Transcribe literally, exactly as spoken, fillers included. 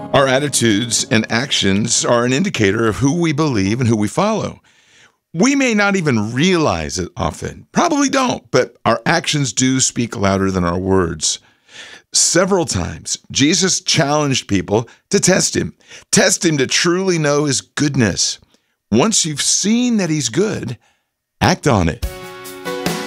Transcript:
Our attitudes and actions are an indicator of who we believe and who we follow. We may not even realize it often, probably don't, but our actions do speak louder than our words. Several times, Jesus challenged people to test him, test him to truly know his goodness. Once you've seen that he's good, act on it.